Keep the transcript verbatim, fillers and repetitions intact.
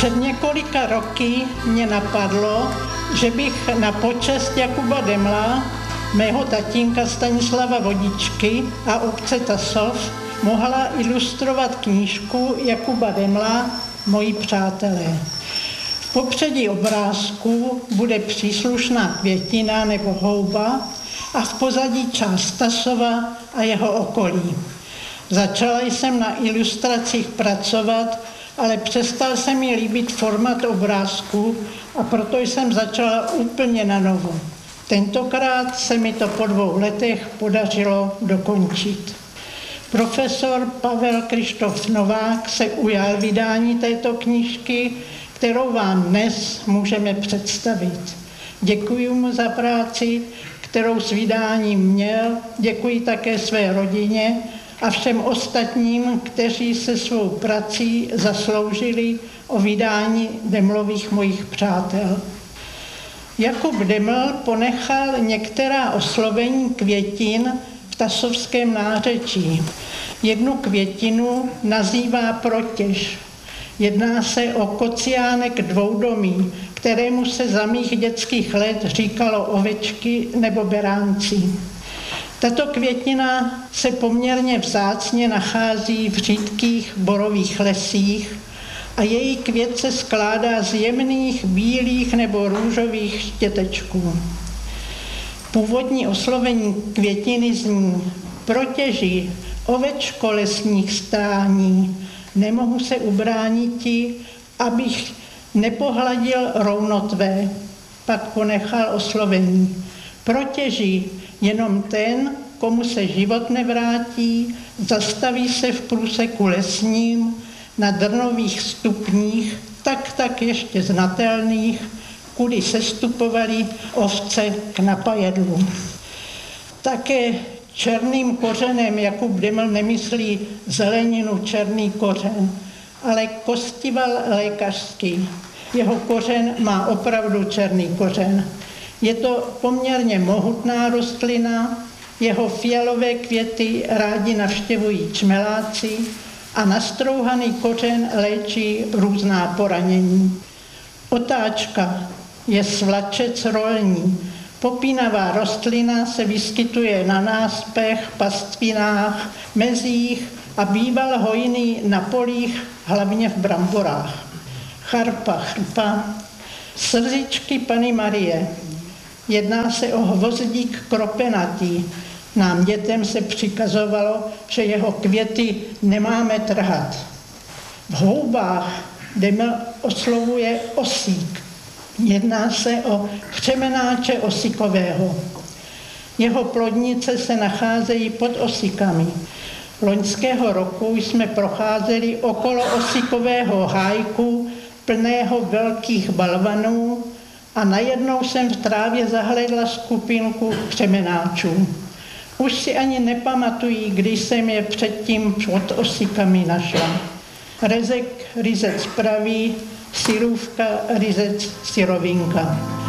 Před několika roky mě napadlo, že bych na počest Jakuba Demla, mého tatínka Stanislava Vodičky a obce Tasov mohla ilustrovat knížku Jakuba Demla Moji přátelé. V popředí obrázku bude příslušná květina nebo houba a v pozadí část Tasova a jeho okolí. Začala jsem na ilustracích pracovat, ale přestal se mi líbit format obrázku a proto jsem začala úplně na novo. Tentokrát se mi to po dvou letech podařilo dokončit. Profesor Pavel Krištof Novák se ujal vydání této knížky, kterou vám dnes můžeme představit. Děkuji mu za práci, kterou s vydáním měl, děkuji také své rodině a všem ostatním, kteří se svou prací zasloužili o vydání Demlových Mojich přátel. Jakub Deml ponechal některá oslovení květin v tasovském nářečí. Jednu květinu nazývá protěž. Jedná se o kociánek dvoudomý, kterému se za mých dětských let říkalo ovečky nebo beránci. Tato květina se poměrně vzácně nachází v řídkých borových lesích a její květ se skládá z jemných bílých nebo růžových štětečků. Původní oslovení květiny zní: protěži, ovečko lesních stání, nemohu se ubrániti, abych nepohladil rouno tvé. Pak ponechal oslovení: protěži, jenom ten, komu se život nevrátí, zastaví se v průseku lesním, na drnových stupních, tak tak ještě znatelných, kudy sestupovali ovce k napajedlu. Také černým kořenem Jakub Deml nemyslí zeleninu černý kořen, ale kostival lékařský. Jeho kořen má opravdu černý kořen. Je to poměrně mohutná rostlina, jeho fialové květy rádi navštěvují čmeláci a nastrouhaný kořen léčí různá poranění. Otáčka je svlačec rolní. Popínavá rostlina se vyskytuje na náspech, pastvinách, mezích a býval hojný na polích, hlavně v bramborách. Charpa chrpa, slzičky Panny Marie. Jedná se o hvozdík kropenatý. Nám dětem se přikazovalo, že jeho květy nemáme trhat. V houbách Deml oslovuje osík. Jedná se o křemenáče osíkového. Jeho plodnice se nacházejí pod osíkami. Loňského roku jsme procházeli okolo osíkového hájku plného velkých balvanů a najednou jsem v trávě zahlédla skupinku křemenáčů. Už si ani nepamatují, když jsem je předtím pod osíkami našla. Rezek, ryzec pravý, syrůvka, ryzec, syrovinka.